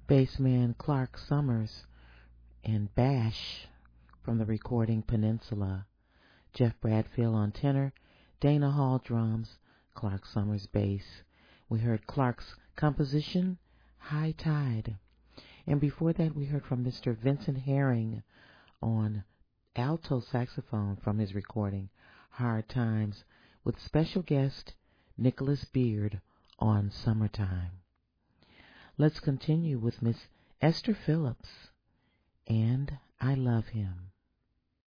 bassman Clark Summers and Bash from the recording Peninsula, Jeff Bradfield on tenor, Dana Hall drums, Clark Summers bass. We heard Clark's composition, High Tide. And before that, we heard from Mr. Vincent Herring on alto saxophone from his recording, Hard Times, with special guest Nicholas Beard on Summertime. Let's continue with Miss Esther Phillips and I Love Him.